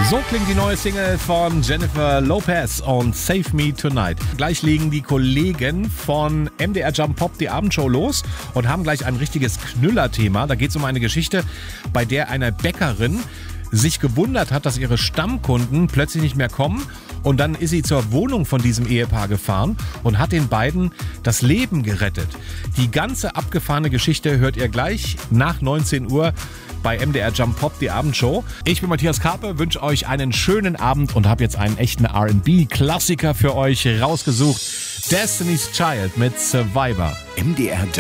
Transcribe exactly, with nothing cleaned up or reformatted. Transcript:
So klingt die neue Single von Jennifer Lopez und Save Me Tonight. Gleich legen die Kollegen von M D R Jump Pop die Abendshow los und haben gleich ein richtiges Knüller-Thema. Da geht es um eine Geschichte, bei der eine Bäckerin sich gewundert hat, dass ihre Stammkunden plötzlich nicht mehr kommen. Und dann ist sie zur Wohnung von diesem Ehepaar gefahren und hat den beiden das Leben gerettet. Die ganze abgefahrene Geschichte hört ihr gleich nach neunzehn Uhr bei M D R Jump Pop, die Abendshow. Ich bin Matthias Karpe, wünsche euch einen schönen Abend und habe jetzt einen echten R and B-Klassiker für euch rausgesucht. Destiny's Child mit Survivor. M D R Jump